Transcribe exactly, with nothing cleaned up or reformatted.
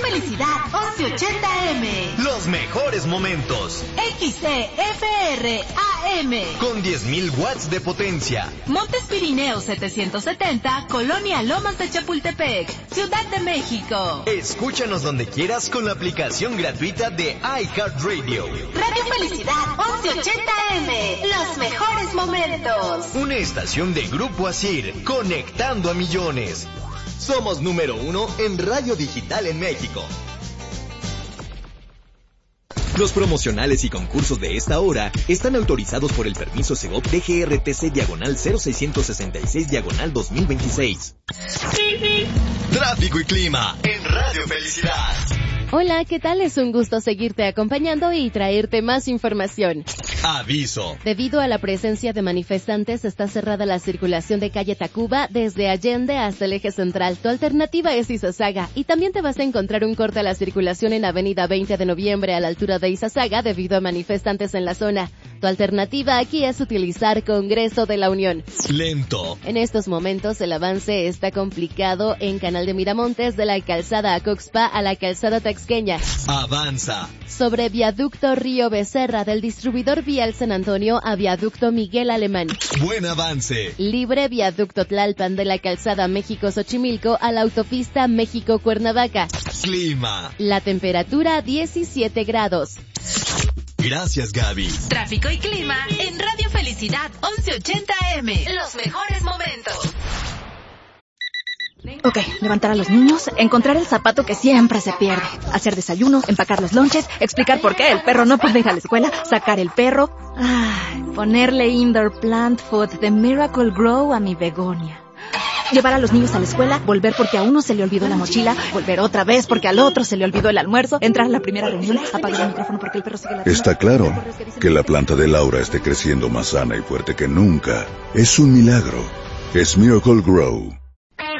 Felicidad once ochenta eme. Los mejores momentos. X C F R A M. Con diez mil watts de potencia. Montes Pirineos setecientos setenta, Colonia Lomas de Chapultepec, Ciudad de México. Escúchanos donde quieras con la aplicación gratuita de iHeartRadio. Radio Felicidad once ochenta eme. Los mejores momentos. Una estación de Grupo Asir, conectando a millones. Somos número uno en radio digital en México. Los promocionales y concursos de esta hora están autorizados por el permiso Segov D G R T C diagonal cero seiscientos sesenta y seis diagonal dos mil veintiséis. Tráfico y clima en Radio Felicidad. Hola, ¿qué tal? Es un gusto seguirte acompañando y traerte más información. Aviso. Debido a la presencia de manifestantes, está cerrada la circulación de calle Tacuba desde Allende hasta el eje central. Tu alternativa es Izazaga y también te vas a encontrar un corte a la circulación en avenida veinte de noviembre a la altura de Izazaga debido a manifestantes en la zona. Tu alternativa aquí es utilizar Congreso de la Unión. Lento. En estos momentos el avance está complicado en Canal de Miramontes de la calzada Acoxpa a la calzada Taxqueña. Avanza. Sobre viaducto Río Becerra del distribuidor vial San Antonio a viaducto Miguel Alemán. Buen avance. Libre viaducto Tlalpan de la calzada México-Xochimilco a la autopista México-Cuernavaca. Clima. La temperatura diecisiete grados. Gracias, Gaby. Tráfico y clima en Radio Felicidad once ochenta eme. Los mejores momentos. Ok, levantar a los niños, encontrar el zapato que siempre se pierde, hacer desayuno, empacar los lonches, explicar por qué el perro no puede ir a la escuela, sacar el perro, ay, ponerle indoor plant food de Miracle Grow a mi begonia. Llevar a los niños a la escuela, volver porque a uno se le olvidó la mochila, volver otra vez porque al otro se le olvidó el almuerzo, entrar a la primera reunión, apagar el micrófono porque el perro sigue la... Está claro que la planta de Laura esté creciendo más sana y fuerte que nunca. Es un milagro. Es Miracle Grow.